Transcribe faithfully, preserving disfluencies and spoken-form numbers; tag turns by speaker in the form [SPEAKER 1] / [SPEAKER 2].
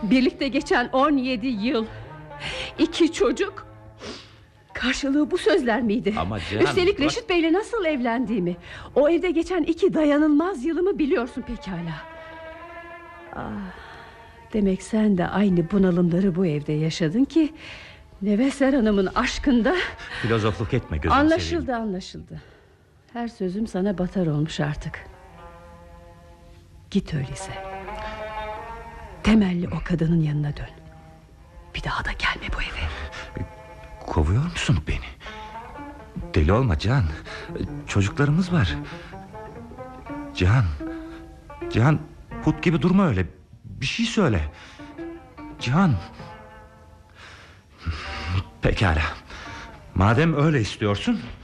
[SPEAKER 1] Birlikte geçen on yedi yıl, iki çocuk. Karşılığı bu sözler miydi?
[SPEAKER 2] Ama Cihan,
[SPEAKER 1] üstelik
[SPEAKER 2] bırak...
[SPEAKER 1] Reşit Bey'le nasıl evlendiğimi, o evde geçen iki dayanılmaz yılımı biliyorsun pekala. Ah, demek sen de aynı bunalımları bu evde yaşadın ki Neveser Hanım'ın aşkında...
[SPEAKER 2] Filozofluk etme gözüm seveyim.
[SPEAKER 1] Anlaşıldı anlaşıldı. Her sözüm sana batar olmuş artık. Git öyleyse. Temelli o kadının yanına dön. Bir daha da gelme bu eve.
[SPEAKER 2] Kovuyor musun beni? Deli olma Cihan. Çocuklarımız var. Cihan, Cihan, put gibi durma öyle. Bir şey söyle. Cihan. Pekala. Madem öyle istiyorsun,